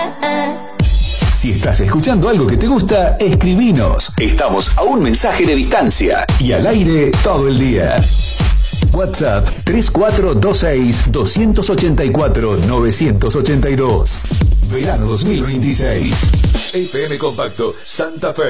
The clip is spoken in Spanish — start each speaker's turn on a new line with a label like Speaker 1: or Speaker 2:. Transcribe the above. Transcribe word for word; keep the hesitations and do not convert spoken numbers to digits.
Speaker 1: Si estás escuchando algo que te gusta, escribinos. Estamos a un mensaje de distancia y al aire todo el día. WhatsApp tres cuatro dos seis, dos ocho cuatro, nueve ocho dos. Verano dos mil veintiséis. F M Compacto, Santa Fe.